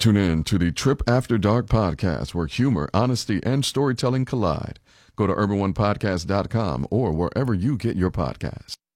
Tune in to the Trip After Dark podcast, where humor, honesty, and storytelling collide. Go to urban1podcast.com or wherever you get your podcasts.